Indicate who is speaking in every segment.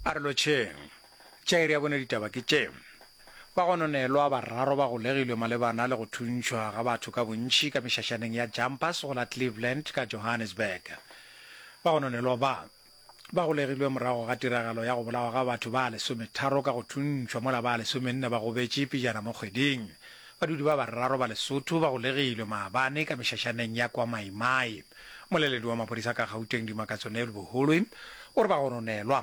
Speaker 1: Arloche, Chairia bone ditaba ke tše. Ba gononelwa bararo ba go legilwe malebana le go thuntšhwa ga batho ka bontši ka mešašaneng ya Jumpers go la Cleveland ka Johannesburg. Ba gononelwa ba go legilwe morago ga tiragalo ya go bolawa ga batho ba 13 ka go thuntšhwa mola ba 14 ba go betše pejana mo kgweding. Badudi ba bararo ba Lesotho ba go legilwe maabane ka mešašaneng ya kwa Maimai. Moleledi wa maphodisa ka Gauteng Dimakatsonelo Boholwe o re ba gononelwa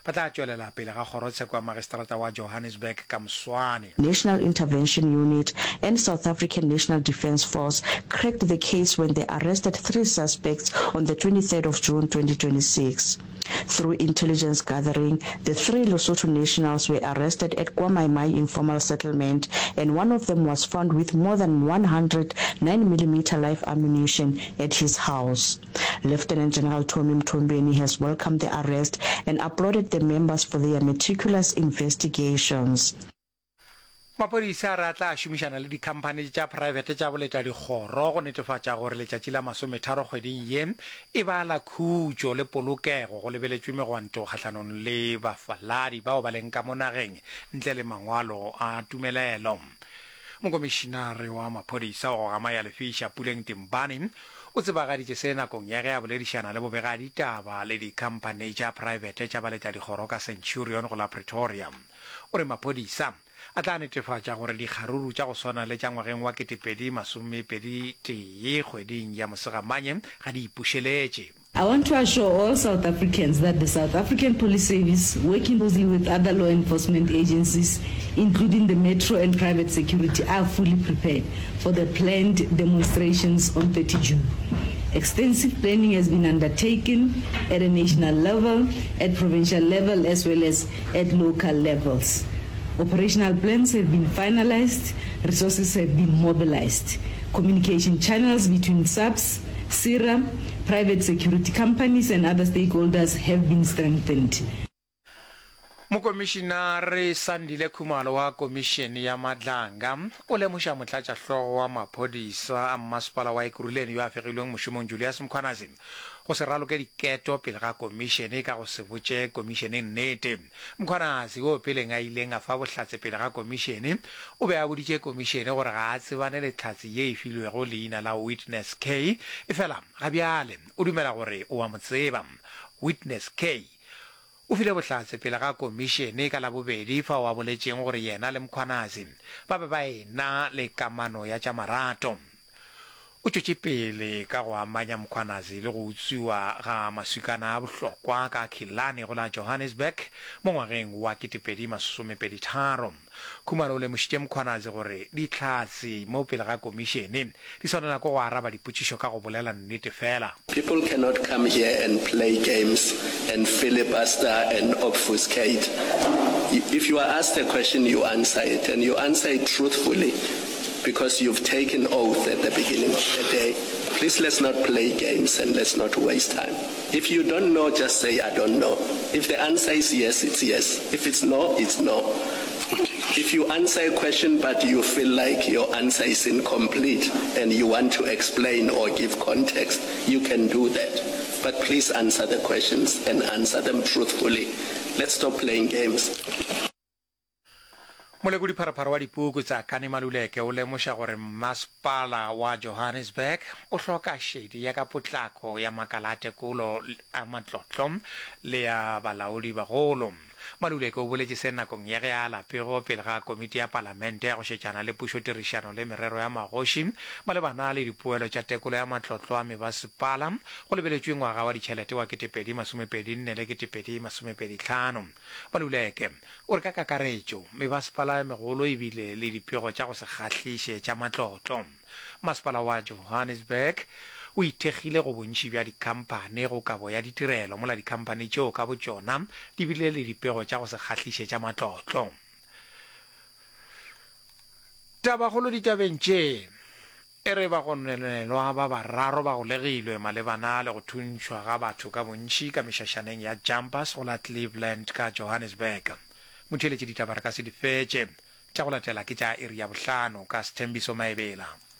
Speaker 1: Johannesburg
Speaker 2: National Intervention Unit and South African National Defence Force cracked the case when they arrested 3 suspects on the 23rd of June 2026. Through intelligence gathering, the 3 Lesotho nationals were arrested at KwaMaimai informal settlement, and one of them was found with more than 100 9mm live ammunition at his house. Lieutenant General Tommy Mtombeni has welcomed the arrest and applauded the members for their meticulous investigations.
Speaker 1: Maphodisa ra tla šomišana le dikhamphane tša private tša boletša dikgoro go netefatša gore letšatši la 13 kgweding ye e ba la khutšo le polokego go lebeletšwe megwanto kgahlanong le bafaladi bao ba leng ka mo nageng ntle le mangwalo a tumelelo. Mokomišinare wa maphodisa go gamaya lefiša Puleng Timbane o tsebagaditše se nakong ya ge a boledišana le bobega ditaba le dikhamphane tša private tša baletša dikgoro ka Centurion go la Pretoria. O re maphodisa a tla netefatša gore dikgaruru tša go swana le tša ngwageng wa 2021 kgweding ya Mosegamanye ga di ipušeletše.
Speaker 3: I want to assure all South Africans that the South African Police Service, working closely with other law enforcement agencies, including the Metro and private security, are fully prepared for the planned demonstrations on 30 June. Extensive planning has been undertaken at a national level, at provincial level, as well as at local levels. Operational plans have been finalized, resources have been mobilized. Communication channels between SAPS, SIRA, private security companies and other stakeholders have been strengthened.
Speaker 1: Mokomishinare Sandile Khumalo wa komishene ya Madlanga o lemoša motlatšahlogo wa maphodisa a mmasepala wa Ekurhuleni yo a fegilweng mošomong Julius Mkhwanazi go se raloke diketo pele ga komishene ka go se botše komishene nnete. Mkhwanazi o peleng a ileng a fa bohlatse pele ga komishene o be a boditše komishene gore ga a tsebane le tlhatse ye e filwego leina la Witness K efela ga bjale o dumela gore o a mo tseba. Witness K o file bohlatse pele ga komishene ka la bobedi fa wa boletšeng gore yena le Mkhwanazi ba be ba ena le kamano ya tša marato. O tšwetše pele ka go amanya Mkhwanazi le go utswiwa ga maswikana a bohlokwa ka Khilane go la Johannesburg mo ngwageng wa 2023. Khumalo o lemošitše Mkhwanazi gore ditlhatse mo pele ga komishene di swanela ko go araba dipotšišo ka go bolela nnete fela.
Speaker 4: People cannot come here and play games and filibuster and obfuscate. If you are asked a question, you answer it, and you answer it truthfully, because you've taken oath at the beginning of the day. Please, let's not play games and let's not waste time. If you don't know, just say, I don't know. If the answer is yes, it's yes. If it's no, it's no. If you answer a question but you feel like your answer is incomplete and you want to explain or give context, you can do that. But please answer the questions and answer them truthfully. Let's stop playing games.
Speaker 1: Molekodi pharapara wa dipuku tsa Kane Maluleke o lemoša gore masepala wa Johannesburg o hloka šedi ya ka potlako ya makala a tekolo a matlotlo le ya balaodi bagolo. Maluleke o boletše se nakong ya ge a lapego pele ga komiti ya palamente ya go šetšana le pušotirišano le merero ya magoši malebana le dipoelo tša tekolo ya matlotlo a mebasepala go lebeletšwe ngwaga wa ditšhelete wa 2024 le 2025. Maluleke o re ka kakaretšo mebasepala ya megolo e bile le dipego tša go se kgahliše tša matlotlo. Masepala wa Johannesburg o ithekgile go bontši bja dikhamphane go kabo ya ditirelo mola dikhamphane tšeo ka bo tšona di bile le dipego tša go se kgahliše tša matlotlo. Tabagolo ditabeng tše e re ba gononelwa ba bararo ba go legilwe malebana le go thuntšhwa ga batho ka bontši ka mešašaneng ya Jumpers go la Cleveland ka Johannesburg. Motheletše ditaba re ka se di fetše tša go latela ke tša iri ya 5 ka Sthembiso Maebela.